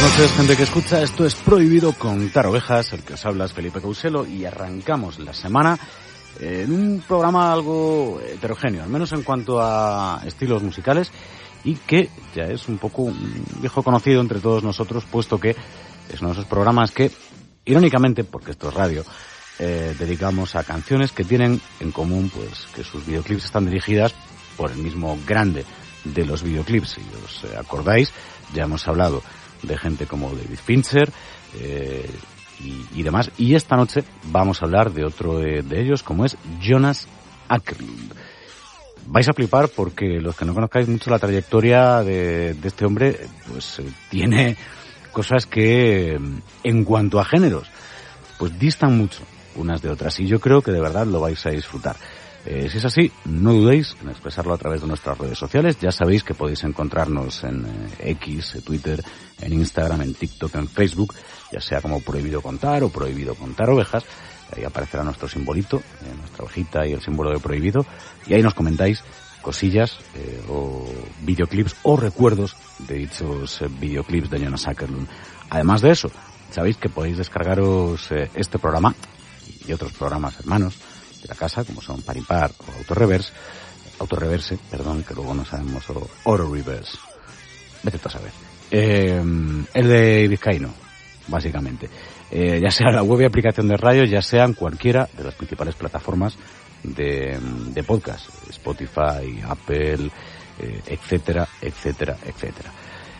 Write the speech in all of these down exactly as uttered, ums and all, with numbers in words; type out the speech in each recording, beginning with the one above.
noches, gente que escucha. Esto es Prohibido Contar Ovejas. El que os habla es Felipe Couselo y arrancamos la semana en un programa algo heterogéneo, al menos en cuanto a estilos musicales, y que ya es un poco un viejo conocido entre todos nosotros, puesto que es uno de esos programas que, irónicamente, porque esto es radio, eh, dedicamos a canciones que tienen en común pues que sus videoclips están dirigidas por el mismo grande de los videoclips. Si os acordáis, ya hemos hablado de gente como David Fincher eh, y, y demás, y esta noche vamos a hablar de otro de, de ellos, como es Jonas Åkerlund. Vais a flipar porque los que no conozcáis mucho la trayectoria de, de este hombre, pues eh, tiene cosas que, en cuanto a géneros, pues distan mucho unas de otras, y yo creo que de verdad lo vais a disfrutar. Eh, si es así, no dudéis en expresarlo a través de nuestras redes sociales. Ya sabéis que podéis encontrarnos en eh, X, en Twitter, en Instagram, en TikTok, en Facebook, ya sea como Prohibido Contar o Prohibido Contar Ovejas. Ahí aparecerá nuestro simbolito, eh, nuestra ovejita y el símbolo de Prohibido, y ahí nos comentáis cosillas eh, o videoclips o recuerdos de dichos eh, videoclips de Jonas Åkerlund. Además de eso, sabéis que podéis descargaros eh, este programa y otros programas hermanos de la casa, como son Paripar o Autoreverse, Autoreverse, perdón, que luego no sabemos, o Auto Reverse, vete tú a saber, eh, el de Vizcaíno, básicamente, eh, ya sea la web y aplicación de radio, ya sean cualquiera de las principales plataformas de, de podcast, Spotify, Apple, eh, etcétera, etcétera, etcétera.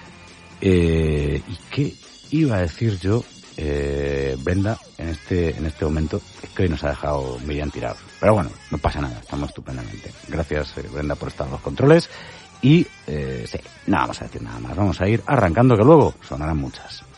Eh, ¿y qué iba a decir yo? Eh, Brenda, en este en este momento, es que hoy nos ha dejado medio tirados. Pero bueno, no pasa nada, estamos estupendamente. Gracias, eh, Brenda, por estar en los controles. Y, eh, sí, no vamos a decir nada más. Vamos a ir arrancando, que luego sonarán muchas.